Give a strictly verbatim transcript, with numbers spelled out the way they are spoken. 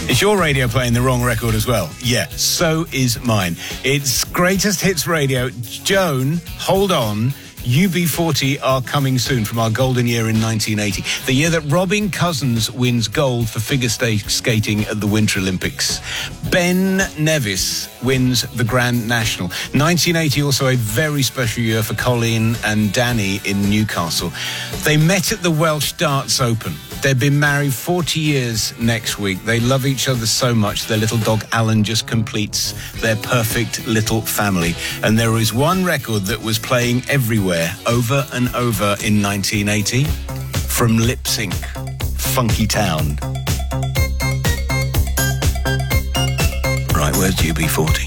Is your radio playing the wrong record as well? Yeah, so is mine. It's Greatest Hits Radio. Joan, hold on. U B forty are coming soon from our golden year in nineteen eighty, the year that Robin Cousins wins gold for figure skating at the Winter Olympics. Ben Nevis wins the Grand National. nineteen eighty, also a very special year for Colleen and Danny in Newcastle. They met at the Welsh Darts Open. They've been married forty years next week. They love each other so much, their little dog Alan just completes their perfect little family. And there is one record that was playing everywhere, over and over in nineteen eighty, from Lip Sync, Funky Town. Right, where's U B forty?